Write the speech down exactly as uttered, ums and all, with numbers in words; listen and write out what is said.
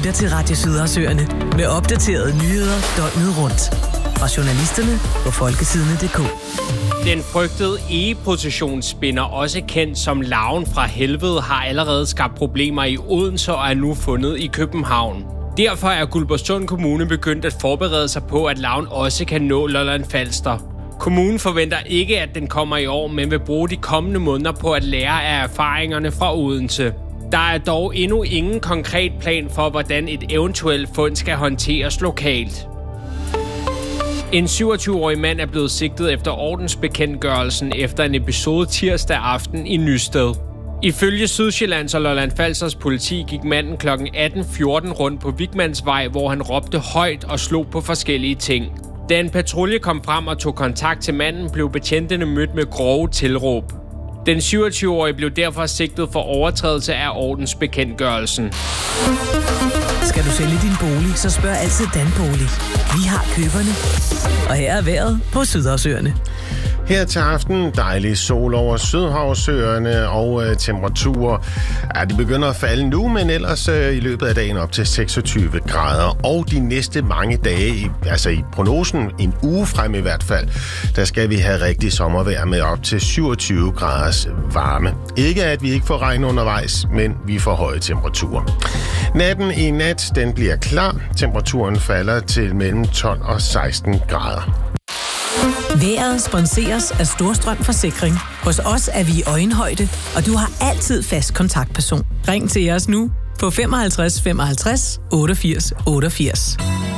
lytter til Radio Sydersøerne med opdaterede nyheder døgnet rundt. Fra journalisterne på folkesidene punktum d k. Den frygtede egeprocessionsspinder, også kendt som larven fra helvede, har allerede skabt problemer i Odense og er nu fundet i København. Derfor er Guldborgsund Kommune begyndt at forberede sig på, at larven også kan nå Lolland-Falster. Kommunen forventer ikke, at den kommer i år, men vil bruge de kommende måneder på at lære af erfaringerne fra Odense. Der er dog endnu ingen konkret plan for, hvordan et eventuelt fund skal håndteres lokalt. En syvogtyve-årig mand er blevet sigtet efter ordensbekendtgørelsen efter en episode tirsdag aften i Nysted. Ifølge Sydsjællands og Lolland-Falsters politi gik manden klokken atten fjorten rundt på Vigmansvej, hvor han råbte højt og slog på forskellige ting. Da en patrulje kom frem og tog kontakt til manden, blev betjentene mødt med grove tilråb. Den syvogtyve-årige blev derfor sigtet for overtrædelse af ordensbekendtgørelsen. Skal du sælge din bolig, så spørg altid Danbolig. Vi har køberne. Og her er vejret på Sydersøerne. Her til aften dejlig sol over Sydhavsøerne og øh, temperaturer. Ja, de begynder at falde nu, men ellers øh, i løbet af dagen op til seksogtyve grader. Og de næste mange dage, i, altså i prognosen en uge frem i hvert fald, der skal vi have rigtig sommervejr med op til syvogtyve graders varme. Ikke at vi ikke får regn undervejs, men vi får høje temperaturer. Natten i nat, den bliver klar. Temperaturen falder til mellem tolv og seksten grader. Vejret sponseres af Storstrøm Forsikring. Hos os er vi i øjenhøjde, og du har altid fast kontaktperson. Ring til os nu på femoghalvtreds femoghalvtreds otteogfirs otteogfirs.